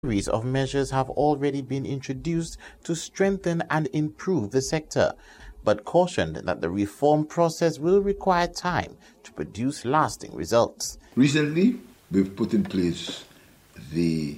series of measures have already been introduced to strengthen and improve the sector, but cautioned that the reform process will require time to produce lasting results. Recently, we've put in place the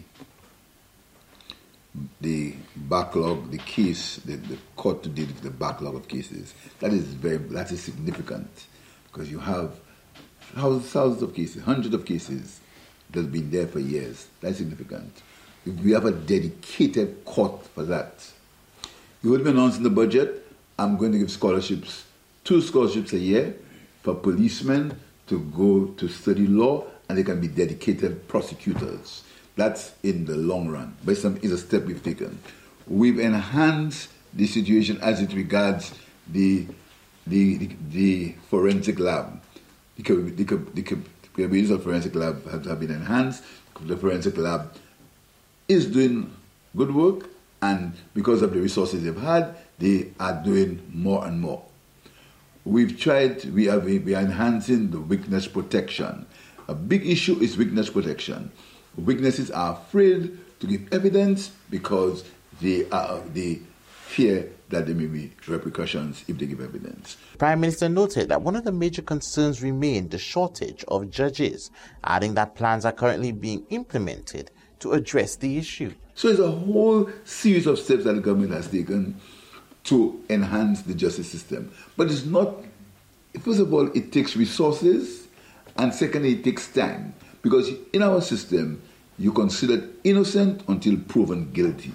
backlog, the case, the court to deal with the backlog of cases. That is significant, because you have thousands of cases, hundreds of cases that have been there for years. That's significant. We have a dedicated court for that. It would have been announced in the budget, I'm going to give scholarships, 2 scholarships a year for policemen to go to study law, and they can be dedicated prosecutors. That's in the long run, but it's a step we've taken. We've enhanced the situation as it regards the forensic lab. The capabilities of forensic lab have been enhanced. The forensic lab is doing good work, and because of the resources they've had, they are doing more and more. We are enhancing the witness protection. A big issue is witness protection. Witnesses are afraid to give evidence because they fear that there may be repercussions if they give evidence. Prime Minister noted that one of the major concerns remained the shortage of judges, adding that plans are currently being implemented to address the issue. So there's a whole series of steps that the government has taken to enhance the justice system. But it's not, first of all, it takes resources, and secondly, it takes time. Because in our system, you're considered innocent until proven guilty.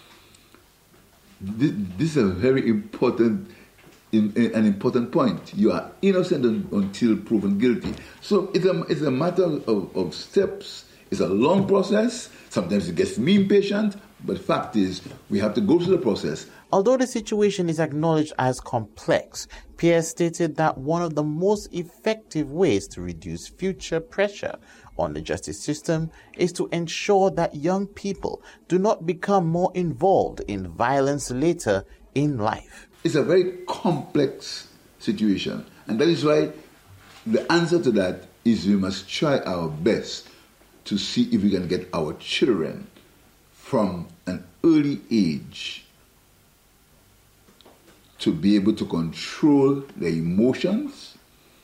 This is a very important point. You are innocent until proven guilty. So it's a matter of steps. It's a long process. Sometimes it gets me impatient, but the fact is, we have to go through the process. Although the situation is acknowledged as complex, Pierre stated that one of the most effective ways to reduce future pressure on the justice system is to ensure that young people do not become more involved in violence later in life. It's a very complex situation, and that is why the answer to that is we must try our best to see if we can get our children from an early age to be able to control their emotions,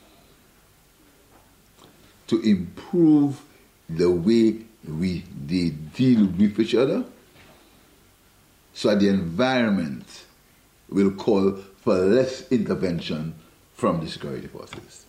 to improve the way they deal with each other, so that the environment will call for less intervention from the security forces.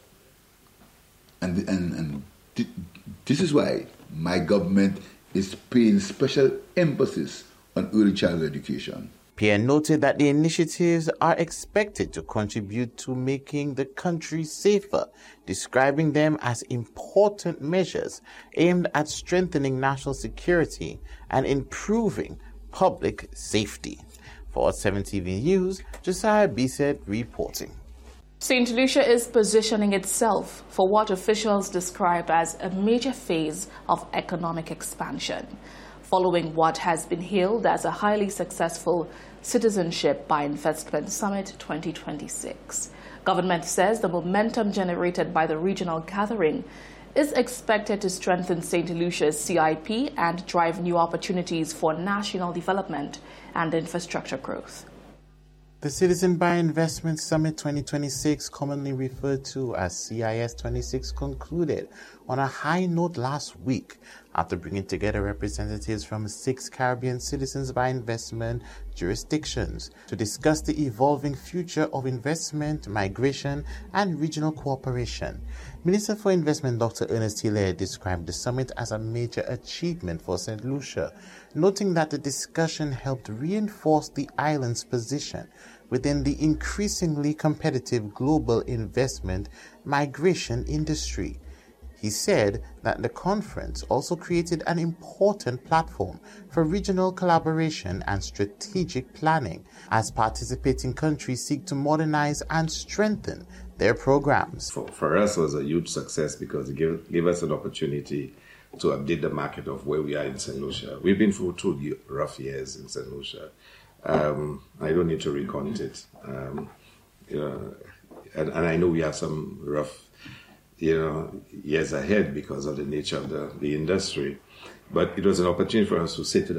And this is why my government is paying special emphasis on early childhood education. Pierre noted that the initiatives are expected to contribute to making the country safer, describing them as important measures aimed at strengthening national security and improving public safety. For 7TV News, Josiah Bisset reporting. St. Lucia is positioning itself for what officials describe as a major phase of economic expansion, following what has been hailed as a highly successful Citizenship by Investment Summit 2026. Government says the momentum generated by the regional gathering is expected to strengthen St. Lucia's CIP and drive new opportunities for national development and infrastructure growth. The Citizen by Investment Summit 2026, commonly referred to as CIS 26, concluded on a high note last week after bringing together representatives from 6 Caribbean Citizens by Investment jurisdictions to discuss the evolving future of investment, migration, and regional cooperation. Minister for Investment Dr. Ernest Hilaire described the summit as a major achievement for St. Lucia, noting that the discussion helped reinforce the island's position within the increasingly competitive global investment migration industry. He said that the conference also created an important platform for regional collaboration and strategic planning as participating countries seek to modernize and strengthen their programs. For us, it was a huge success because it gave us an opportunity to update the market of where we are in St. Lucia. We've been through 2 rough years in St. Lucia. I don't need to recount it. And I know we have some rough years ahead because of the nature of the industry. But it was an opportunity for us to say to